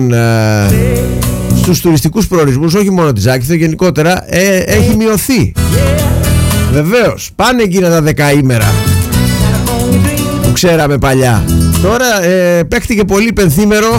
στους τουριστικούς προορισμούς, όχι μόνο τη Ζάκυνθο, γενικότερα έχει μειωθεί. Βεβαίως, πάνε εκείνα τα δεκαήμερα που ξέραμε παλιά. Τώρα παίχτηκε πολύ πενθήμερο